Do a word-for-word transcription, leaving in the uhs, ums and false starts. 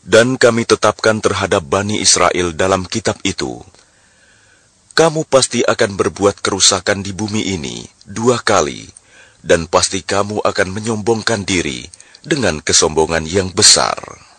Dan kami tetapkan terhadap Bani Israel dalam kitab itu, kamu pasti akan berbuat kerusakan di bumi ini dua kali, dan pasti kamu akan menyombongkan diri dengan kesombongan yang besar.